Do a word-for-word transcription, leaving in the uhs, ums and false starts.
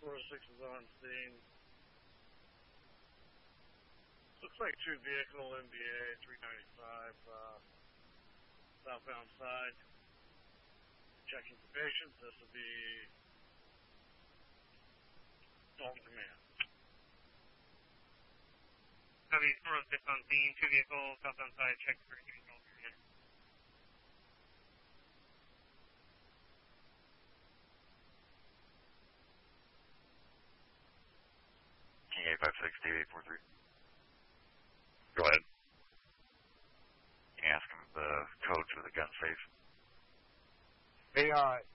four six is on scene. Looks like two vehicle M B A three ninety-five uh, southbound side. Checking for patients. This will be Dalton Command. Copy, four oh six on scene, two vehicles, southbound side, check for Dalton Command. King eight five six, Dave eight four three. Go ahead. Can you ask him the code for the gun safe? Hey, uh,